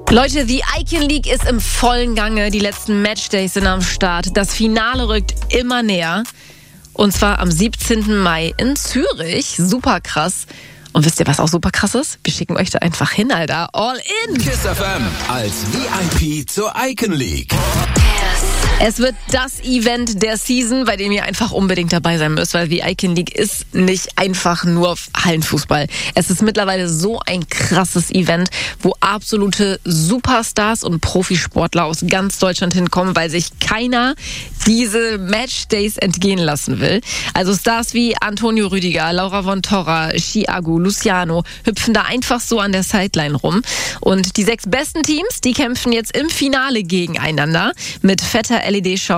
Leute, die Icon League ist im vollen Gange. Die letzten Matchdays sind am Start. Das Finale rückt immer näher. Und zwar am 17. Mai in Zürich. Super krass. Und wisst ihr, was auch super krass ist? Wir schicken euch da einfach hin, Alter. All in! KISS FM als VIP zur Icon League. Es wird das Event der Season, bei dem ihr einfach unbedingt dabei sein müsst, weil die Icon League ist nicht einfach nur Hallenfußball. Es ist mittlerweile so ein krasses Event, wo absolute Superstars und Profisportler aus ganz Deutschland hinkommen, weil sich keiner diese Matchdays entgehen lassen will. Also Stars wie Antonio Rüdiger, Laura von Torra, Chiago, Luciano hüpfen da einfach so an der Sideline rum. Und die 6 besten Teams, die kämpfen jetzt im Finale gegeneinander mit fetter LED-Show